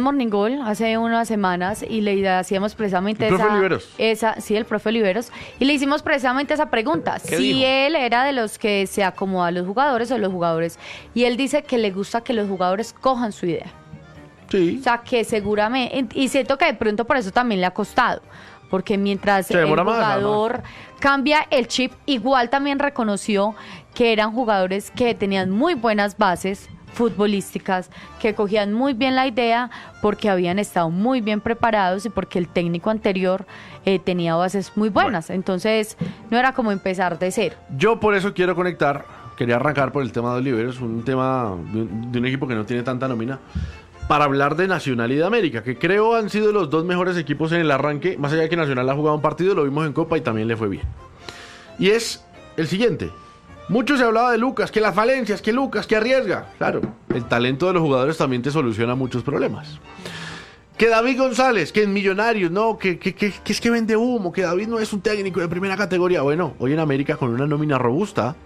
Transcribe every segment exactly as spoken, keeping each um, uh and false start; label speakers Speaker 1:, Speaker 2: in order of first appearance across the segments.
Speaker 1: Morning Goal hace unas semanas y le hacíamos precisamente
Speaker 2: el
Speaker 1: esa,
Speaker 2: profe Oliveros.
Speaker 1: esa, sí, el profe Oliveros, y le hicimos precisamente esa pregunta, si
Speaker 2: dijo?
Speaker 1: él era de los que se acomoda a los jugadores o los jugadores, y él dice que le gusta que los jugadores cojan su idea.
Speaker 2: Sí.
Speaker 1: O sea, que seguramente, y siento que de pronto por eso también le ha costado, porque mientras
Speaker 2: Se
Speaker 1: el
Speaker 2: demora más,
Speaker 1: jugador
Speaker 2: además.
Speaker 1: cambia el chip, igual también reconoció que eran jugadores que tenían muy buenas bases futbolísticas, que cogían muy bien la idea porque habían estado muy bien preparados y porque el técnico anterior eh, tenía bases muy buenas. Bueno. Entonces, no era como empezar de cero.
Speaker 2: Yo por eso quiero conectar, quería arrancar por el tema de Oliveros, un tema de un, de un equipo que no tiene tanta nómina, para hablar de Nacional y de América, que creo han sido los dos mejores equipos en el arranque, más allá de que Nacional ha jugado un partido, lo vimos en Copa y también le fue bien. Y es el siguiente. Mucho se hablaba de Lucas, que las falencias, que Lucas, que arriesga. Claro, el talento de los jugadores también te soluciona muchos problemas. Que David González, que es Millonarios, no, que, que, que, que es que vende humo, que David no es un técnico de primera categoría. Bueno, hoy en América con una nómina robusta,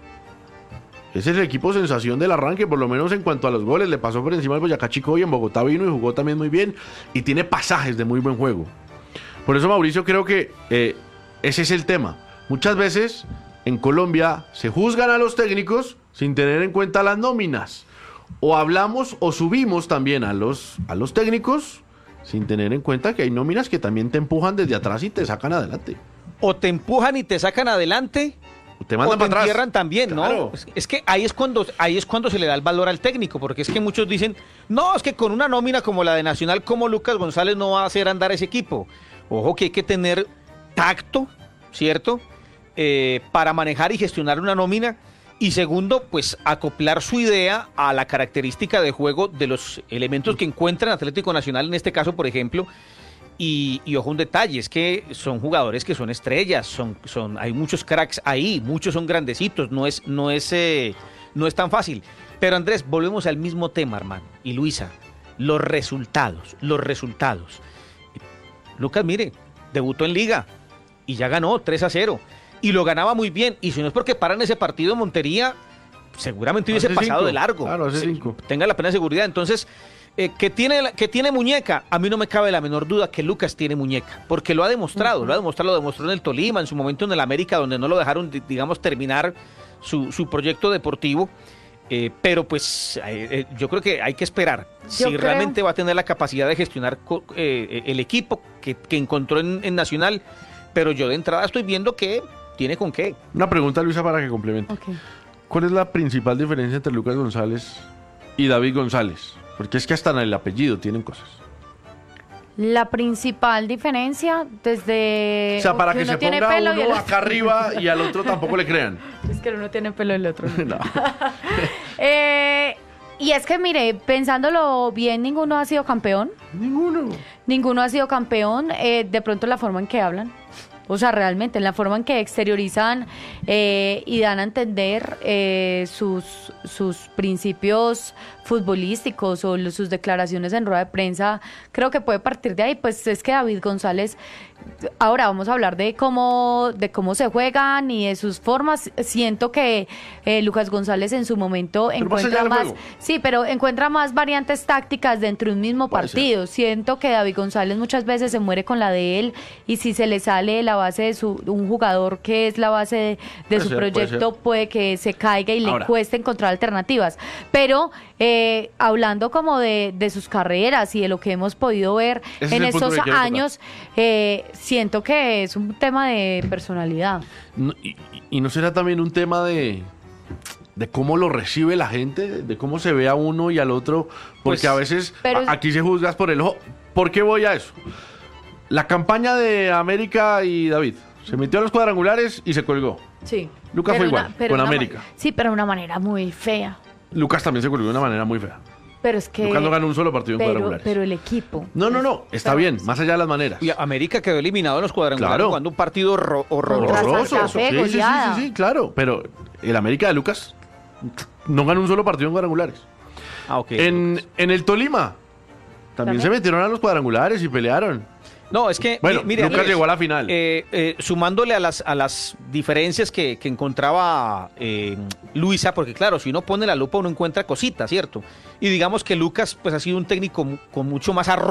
Speaker 2: ese es el equipo sensación del arranque, por lo menos en cuanto a los goles. Le pasó por encima al Boyacá Chico y en Bogotá vino y jugó también muy bien. Y tiene pasajes de muy buen juego. Por eso, Mauricio, creo que eh, ese es el tema. Muchas veces en Colombia se juzgan a los técnicos sin tener en cuenta las nóminas. O hablamos o subimos también a los, a los técnicos sin tener en cuenta que hay nóminas que también te empujan desde atrás y te sacan adelante.
Speaker 3: O te empujan y te sacan adelante,
Speaker 2: te mandan
Speaker 3: o te
Speaker 2: para
Speaker 3: entierran
Speaker 2: atrás.
Speaker 3: también, ¿no?
Speaker 2: Claro.
Speaker 3: Es, es que ahí es cuando ahí es cuando se le da el valor al técnico, porque es que muchos dicen, no, es que con una nómina como la de Nacional, como Lucas González no va a hacer andar ese equipo. Ojo que hay que tener tacto, ¿cierto? Eh, para manejar y gestionar una nómina. Y segundo, pues acoplar su idea a la característica de juego de los elementos que encuentra en Atlético Nacional, en este caso, por ejemplo. Y, y ojo, un detalle, es que son jugadores que son estrellas, son, son, hay muchos cracks ahí, muchos son grandecitos, no es, no es, eh, no es tan fácil. Pero Andrés, volvemos al mismo tema, hermano, y Luisa, los resultados, los resultados. Lucas, mire, debutó en Liga y ya ganó tres a cero, y lo ganaba muy bien, y si no es porque paran ese partido en Montería, seguramente hubiese
Speaker 2: Hace
Speaker 3: pasado
Speaker 2: cinco.
Speaker 3: de largo.
Speaker 2: Claro, hace
Speaker 3: Sí,
Speaker 2: cinco.
Speaker 3: tenga la plena seguridad, entonces... Eh, que tiene que tiene muñeca, a mí no me cabe la menor duda que Lucas tiene muñeca, porque lo ha demostrado, uh-huh. lo ha demostrado, lo demostró en el Tolima, en su momento en el América, donde no lo dejaron, digamos, terminar su, su proyecto deportivo, eh, pero pues eh, eh, yo creo que hay que esperar yo si creo... realmente va a tener la capacidad de gestionar eh, el equipo que, que encontró en, en Nacional, pero yo de entrada estoy viendo que tiene con qué.
Speaker 2: Una pregunta, Luisa, para que complemente. Okay. ¿Cuál es la principal diferencia entre Lucas González y David González? Porque es que hasta en el apellido tienen cosas.
Speaker 1: La principal diferencia desde...
Speaker 2: O sea, para que, que se
Speaker 1: tiene
Speaker 2: ponga
Speaker 1: pelo
Speaker 2: uno
Speaker 1: y el...
Speaker 2: acá arriba y al otro tampoco le crean.
Speaker 1: Es que uno tiene pelo y el otro no.
Speaker 2: no.
Speaker 1: eh, y es que, mire, pensándolo bien, ninguno ha sido campeón.
Speaker 2: Ninguno.
Speaker 1: Ninguno ha sido campeón. Eh, de pronto la forma en que hablan. O sea, realmente, en la forma en que exteriorizan eh, y dan a entender eh, sus, sus principios futbolísticos o los, sus declaraciones en rueda de prensa, creo que puede partir de ahí. Pues es que David González, ahora vamos a hablar de cómo, de cómo se juegan y de sus formas. Siento que eh, Lucas González en su momento pero encuentra más, juego. sí, pero encuentra más variantes tácticas dentro de un mismo puede partido. Ser. Siento que David González muchas veces se muere con la de él y si se le sale la base de su un jugador que es la base de, de su ser, proyecto puede, puede que se caiga y ahora. le cueste encontrar alternativas. Pero eh, hablando como de, de sus carreras y de lo que hemos podido ver Ese en estos años, eh, siento que es un tema de personalidad.
Speaker 2: No, y, y no será también un tema de... de cómo lo recibe la gente, de cómo se ve a uno y al otro, porque pues, a veces pero... a, aquí se juzgas por el ojo. ¿Por qué voy a eso? La campaña de América y David, se metió a los cuadrangulares y se colgó.
Speaker 1: Sí.
Speaker 2: Lucas fue igual,
Speaker 1: una,
Speaker 2: con América.
Speaker 1: Ma- sí, pero de una manera muy fea.
Speaker 2: Lucas también se colgó de una manera muy fea.
Speaker 1: Pero es que...
Speaker 2: Lucas no ganó un solo partido
Speaker 1: pero,
Speaker 2: en cuadrangulares.
Speaker 1: Pero el equipo...
Speaker 2: No, no, no, está pero, bien, más allá de las maneras.
Speaker 3: Y América quedó eliminado en los cuadrangulares
Speaker 2: claro.
Speaker 3: jugando un partido horror, horroroso.
Speaker 2: Horroroso. Sí, sí, sí, sí, sí, claro. Pero el América de Lucas no ganó un solo partido en cuadrangulares.
Speaker 3: Ah, ok.
Speaker 2: En, en el Tolima también, ¿También? se metieron a los cuadrangulares y pelearon.
Speaker 3: No, es que...
Speaker 2: Bueno,
Speaker 3: mire,
Speaker 2: Lucas
Speaker 3: mire,
Speaker 2: llegó a la final.
Speaker 3: Eh, eh, sumándole a las, a las diferencias que, que encontraba eh, Luisa, porque claro, si uno pone la lupa uno encuentra cositas, ¿cierto? Y digamos que Lucas pues ha sido un técnico con mucho más arrojo